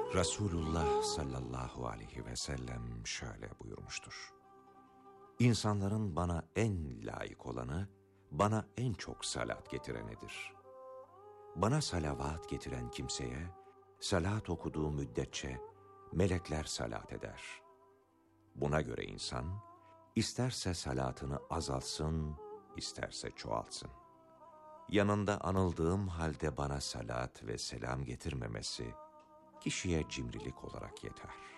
Resulullah sallallahu aleyhi ve sellem şöyle buyurmuştur: İnsanların bana en layık olanı, bana en çok salat getirenidir. Bana salavat getiren kimseye, salat okuduğu müddetçe melekler salat eder. Buna göre insan, isterse salatını azaltsın, isterse çoğaltsın. Yanında anıldığım halde bana salat ve selam getirmemesi, kişiye cimrilik olarak yeter.